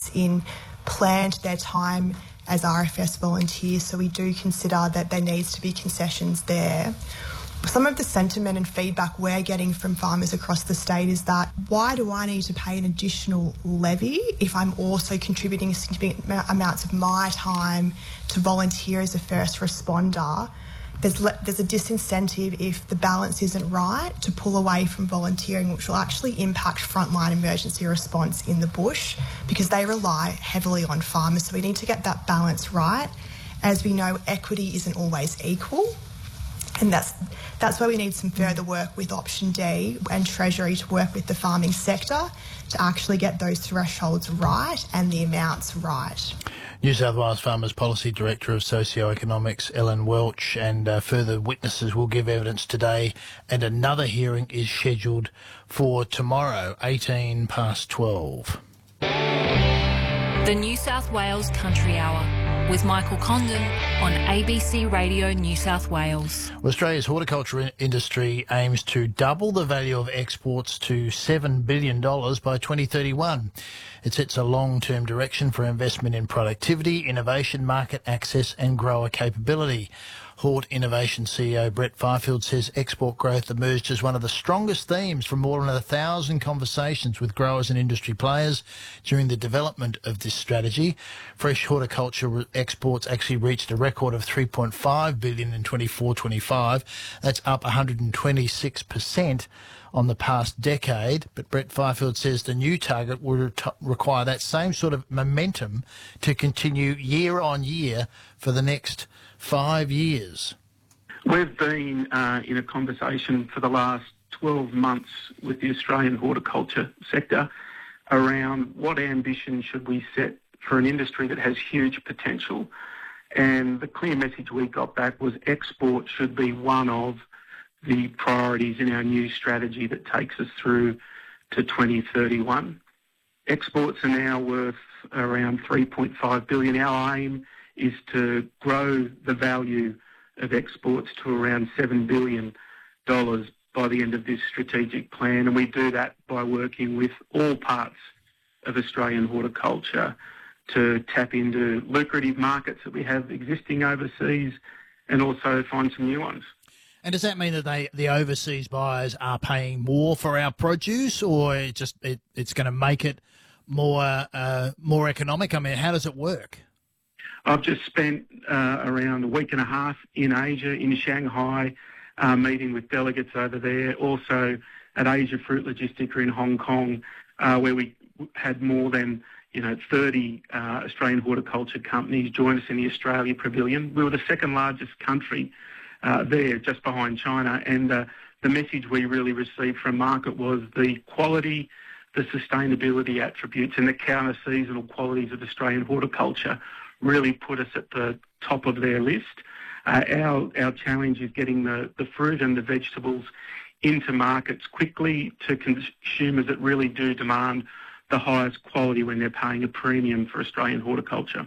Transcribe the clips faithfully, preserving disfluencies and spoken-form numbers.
farmers in planned their time as R F S volunteers, so we do consider that there needs to be concessions there. Some of the sentiment and feedback we're getting from farmers across the state is that, why do I need to pay an additional levy if I'm also contributing significant amounts of my time to volunteer as a first responder? There's, le- there's a disincentive if the balance isn't right to pull away from volunteering, which will actually impact frontline emergency response in the bush, because they rely heavily on farmers. So we need to get that balance right. As we know, equity isn't always equal. And that's that's where we need some further work with Option D and Treasury to work with the farming sector to actually get those thresholds right and the amounts right. New South Wales Farmers Policy Director of Socioeconomics, Ellen Welch, and uh, further witnesses will give evidence today, and another hearing is scheduled for tomorrow, eighteen past twelve. The New South Wales Country Hour with Michael Condon on A B C Radio New South Wales. Well, Australia's horticulture industry aims to double the value of exports to seven billion dollars by twenty thirty-one. It sets a long-term direction for investment in productivity, innovation, market access and grower capability. Hort Innovation C E O Brett Fifield says export growth emerged as one of the strongest themes from more than a thousand conversations with growers and industry players during the development of this strategy. Fresh horticulture exports actually reached a record of three point five billion dollars in twenty-four twenty-five. That's up one hundred twenty-six percent on the past decade. But Brett Fifield says the new target will re- require that same sort of momentum to continue year on year for the next five years. We've been uh, in a conversation for the last twelve months with the Australian horticulture sector around what ambition should we set for an industry that has huge potential. And the clear message we got back was export should be one of the priorities in our new strategy that takes us through to twenty thirty-one. Exports are now worth around three point five billion dollars. Our aim is to grow the value of exports to around seven billion dollars by the end of this strategic plan, and we do that by working with all parts of Australian horticulture to tap into lucrative markets that we have existing overseas and also find some new ones. And does that mean that they, the overseas buyers are paying more for our produce, or it just it, it's going to make it more uh, more economic? I mean, how does it work? I've just spent uh, around a week and a half in Asia, in Shanghai, uh, meeting with delegates over there. Also at Asia Fruit Logistica in Hong Kong, uh, where we had more than you know thirty uh, Australian horticulture companies join us in the Australia Pavilion. We were the second largest country uh, there, just behind China. And uh, the message we really received from market was the quality, the sustainability attributes and the counter-seasonal qualities of Australian horticulture really put us at the top of their list. Uh, our our challenge is getting the, the fruit and the vegetables into markets quickly to consumers that really do demand the highest quality when they're paying a premium for Australian horticulture.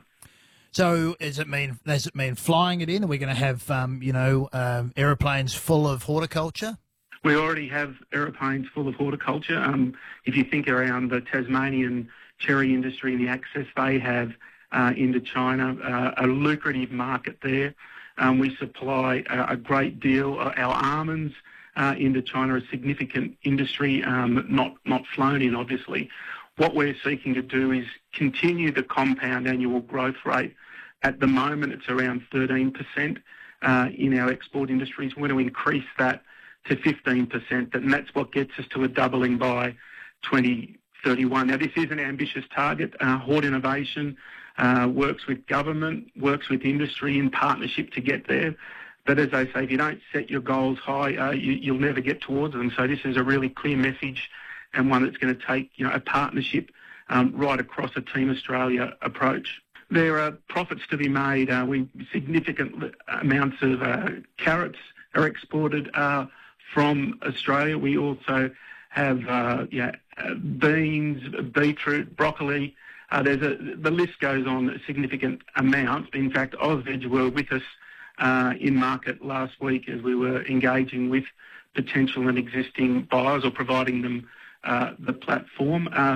So does it mean does it mean flying it in? Are we going to have um, you know um, aeroplanes full of horticulture? We already have aeroplanes full of horticulture. Um, if you think around the Tasmanian cherry industry and the access they have Uh, into China, uh, a lucrative market there. Um, we supply a, a great deal. Uh, our almonds uh, into China, a significant industry, um, not not flown in, obviously. What we're seeking to do is continue the compound annual growth rate. At the moment, it's around thirteen percent uh, in our export industries. We want to increase that to fifteen percent, and that's what gets us to a doubling by twenty thirty-one. Now, this is an ambitious target. Uh, Hort Innovation Uh, works with government, works with industry in partnership to get there. But as I say, if you don't set your goals high, uh, you, you'll never get towards them. So this is a really clear message and one that's going to take, you know, a partnership um, right across a Team Australia approach. There are profits to be made. Uh, we significant amounts of uh, carrots are exported uh, from Australia. We also have uh, yeah, beans, beetroot, broccoli. Uh, there's a, the list goes on a significant amount. In fact, Ausveg were with us uh, in market last week as we were engaging with potential and existing buyers or providing them uh, the platform. Uh,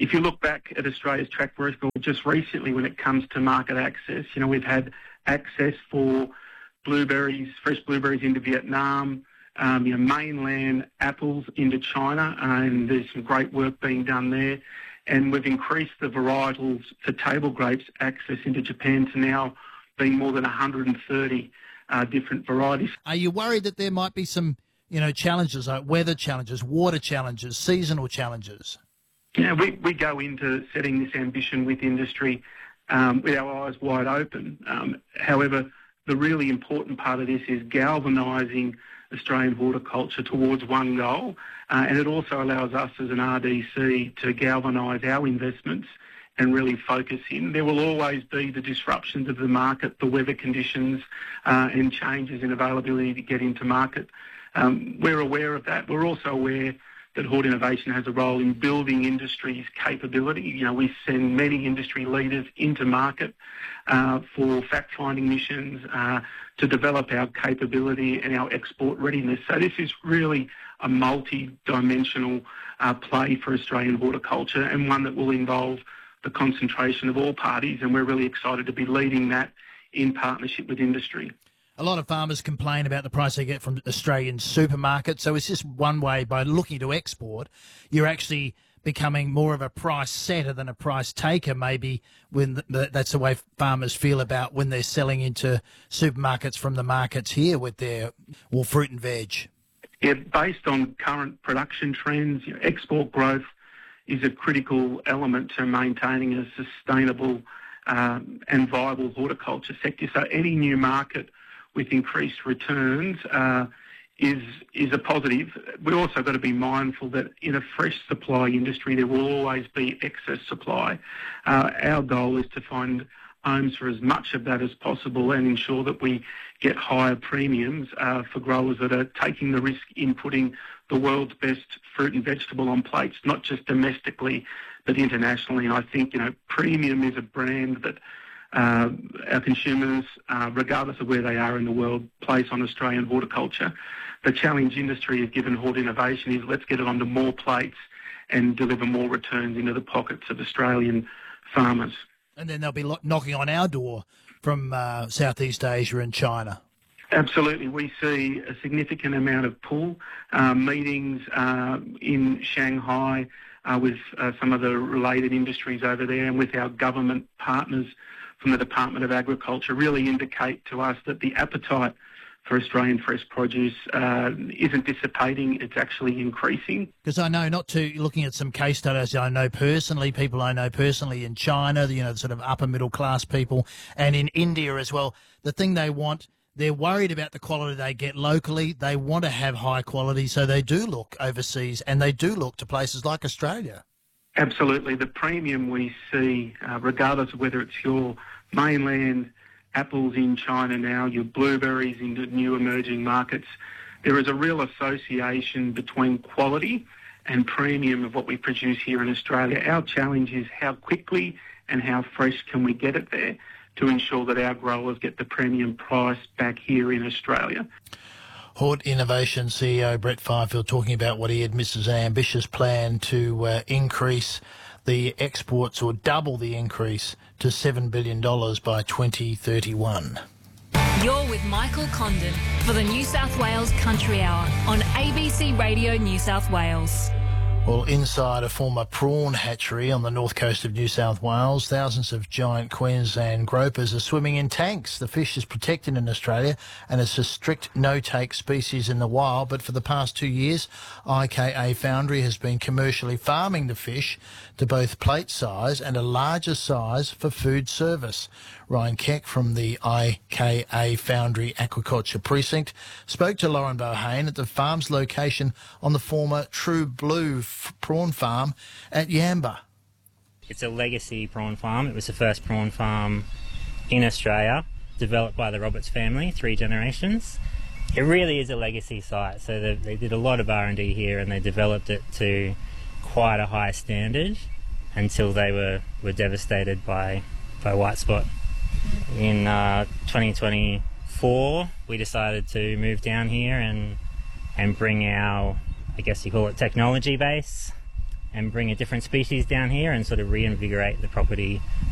if you look back at Australia's track record just recently when it comes to market access, you know, we've had access for blueberries, fresh blueberries into Vietnam, um, you know, mainland apples into China, and there's some great work being done there. And we've increased the varietals for table grapes access into Japan to now being more than one hundred thirty uh, different varieties. Are you worried that there might be some, you know, challenges like weather challenges, water challenges, seasonal challenges? Yeah, we, we go into setting this ambition with industry um, with our eyes wide open. Um, however, the really important part of this is galvanising Australian horticulture towards one goal, uh, and it also allows us as an R D C to galvanise our investments and really focus in. There will always be the disruptions of the market, the weather conditions, uh, and changes in availability to get into market. Um, we're aware of that. We're also aware that Hort Innovation has a role in building industry's capability. You know, we send many industry leaders into market uh, for fact-finding missions uh, to develop our capability and our export readiness. So this is really a multi-dimensional uh, play for Australian horticulture, and one that will involve the concentration of all parties, and we're really excited to be leading that in partnership with industry. A lot of farmers complain about the price they get from Australian supermarkets. So it's just one way, by looking to export, you're actually becoming more of a price setter than a price taker, maybe, when the, that's the way farmers feel about when they're selling into supermarkets from the markets here with their, well, fruit and veg. Yeah, based on current production trends, you know, export growth is a critical element to maintaining a sustainable um, and viable horticulture sector. So any new market with increased returns uh, is is a positive. We've also got to be mindful that in a fresh supply industry there will always be excess supply. Uh, our goal is to find homes for as much of that as possible and ensure that we get higher premiums uh, for growers that are taking the risk in putting the world's best fruit and vegetable on plates, not just domestically but internationally. And I think, you know, premium is a brand that Uh, our consumers, uh, regardless of where they are in the world, place on Australian horticulture. The challenge industry has given Hort Innovation is let's get it onto more plates and deliver more returns into the pockets of Australian farmers. And then they'll be knocking on our door from uh, Southeast Asia and China. Absolutely. We see a significant amount of pull, uh, meetings uh, in Shanghai uh, with uh, some of the related industries over there, and with our government partners from the Department of Agriculture, really indicate to us that the appetite for Australian fresh produce uh, isn't dissipating, it's actually increasing. Because I know, not to looking at some case studies I know personally, people I know personally in China, you know, the sort of upper middle class people, and in India as well, the thing they want, they're worried about the quality they get locally. They want to have high quality, so they do look overseas, and they do look to places like Australia. Absolutely. The premium we see, uh, regardless of whether it's your mainland apples in China now, your blueberries into new emerging markets, there is a real association between quality and premium of what we produce here in Australia. Our challenge is how quickly and how fresh can we get it there to ensure that our growers get the premium price back here in Australia. Hort Innovation C E O Brett Fifield talking about what he admits is an ambitious plan to uh, increase the exports, or double the increase, to seven billion dollars by twenty thirty-one. You're with Michael Condon for the New South Wales Country Hour on A B C Radio New South Wales. Well, inside a former prawn hatchery on the north coast of New South Wales, thousands of giant Queensland gropers are swimming in tanks. The fish is protected in Australia and it's a strict no-take species in the wild, but for the past two years, I K A Foundry has been commercially farming the fish to both plate size and a larger size for food service. Ryan Keck from the I K A Foundry Aquaculture Precinct spoke to Lauren Bohane at the farm's location on the former True Blue f- prawn farm at Yamba. It's a legacy prawn farm. It was the first prawn farm in Australia, developed by the Roberts family, three generations. It really is a legacy site. So they, they did a lot of R and D here, and they developed it to quite a high standard until they were, were devastated by, by white spot. In uh, twenty twenty-four, we decided to move down here and and bring our, I guess you call it, technology base, and bring a different species down here and sort of reinvigorate the property